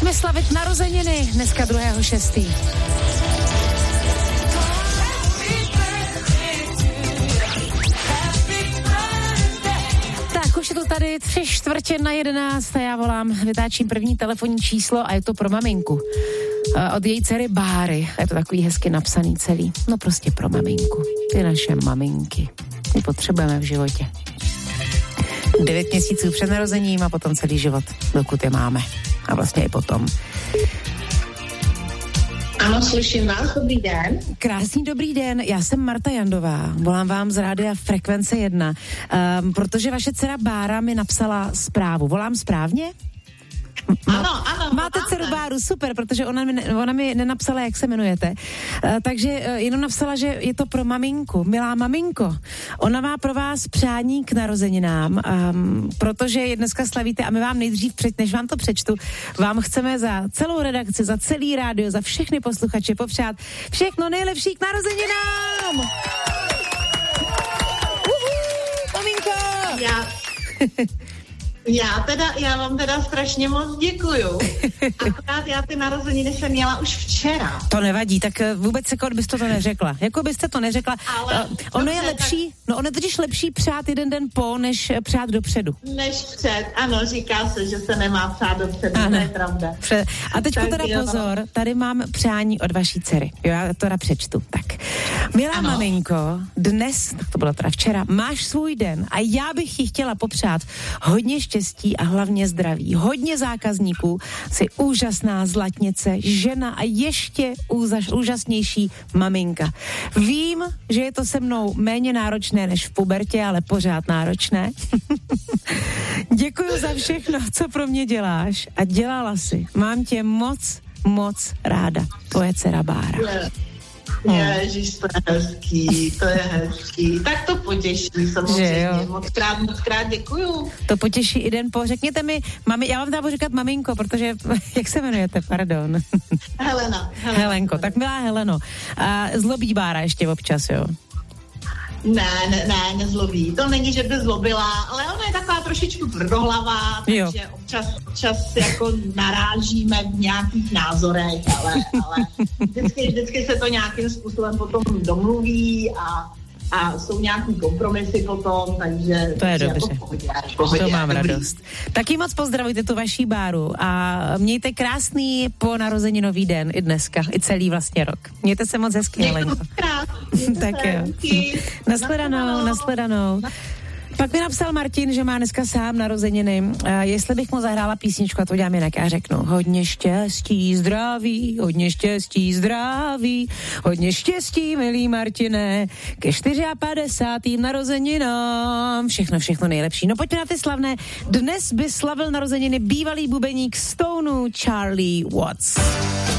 Pojďme slavit narozeniny dneska 2.6. Tak už je to tady 11:03 a já volám, vytáčím první telefonní číslo a je to pro maminku. Od její dcery Báry. Je to takový hezky napsaný celý. No prostě pro maminku. Ty naše maminky. Ty potřebujeme v životě. 9 měsíců před narozením a potom celý život, dokud je máme. A vlastně i potom. Ano, slyším vás, dobrý den. Krásný dobrý den, já jsem Marta Jandová, volám vám z rádia Frekvence 1, protože vaše dcera Bára mi napsala zprávu. Volám správně? Ano. Máte dceru Báru, super, protože ona mi nenapsala, jak se jmenujete. Takže jenom napsala, že je to pro maminku. Milá maminko, ona má pro vás přání k narozeninám, protože je dneska slavíte a my vám nejdřív, než vám to přečtu, vám chceme za celou redakci, za celý rádio, za všechny posluchače popřát všechno nejlepší k narozeninám! Maminko! Já vám teda strašně moc děkuju. Akorát já ty narozeniny jsem měla už včera. To nevadí, tak vůbec jako byste to neřekla. Jako byste to neřekla. Ale ono je lepší, ono je totiž lepší přát jeden den po, než přát dopředu. Než před, ano, říká se, že se nemá přát dopředu, to je pravda. A teďko teda pozor, tady mám přání od vaší dcery. Jo, já to teda přečtu. Tak. Milá maminko, dnes, tak to bylo teda včera, máš svůj den a já bych ti chtěla popřát hodně štěstí a hlavně zdraví. Hodně zákazníků, jsi úžasná zlatnice, žena a ještě úžasnější maminka. Vím, že je to se mnou méně náročné než v pubertě, ale pořád náročné. Děkuju za všechno, co pro mě děláš a dělala si. Mám tě moc ráda. Tvoje dcera Bára. Ježiš, to je hezký. Tak to potěší samozřejmě. Moc krát děkuju. To potěší i den po. Řekněte mi, já vám dám říkat maminko, protože, jak se jmenujete, pardon? Helenko, tak milá Heleno. A zlobí Bára ještě občas, jo? Ne, nezlobí. To není, že by zlobila, ale ona je taková trošičku tvrdohlavá, takže občas jako narážíme v nějakých názorech, ale vždycky se to nějakým způsobem potom domluví a jsou nějaký kompromisy potom, takže to je dobře. Jako pohodě, to mám radost. Taky moc pozdravujte tu vaší Báru a mějte krásný po narozeninový den i dneska, i celý vlastně rok. Mějte se moc hezky, Helenko. Tak jo. Nashledanou. Pak mi napsal Martin, že má dneska sám narozeniny. Jestli bych mu zahrála písničku, a to udělám jinak, já řeknu hodně štěstí, zdraví, hodně štěstí, milý Martine, ke 54. narozeninám. Všechno nejlepší. No pojďme na ty slavné. Dnes by slavil narozeniny bývalý bubeník Stonů Charlie Watts.